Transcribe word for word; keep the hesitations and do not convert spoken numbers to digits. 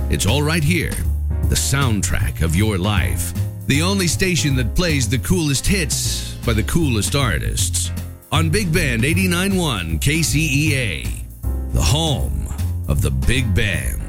It's all right here. The soundtrack of your life. The only station that plays the coolest hits by the coolest artists. On Big Band eighty-nine point one K C E A. The home of the big band.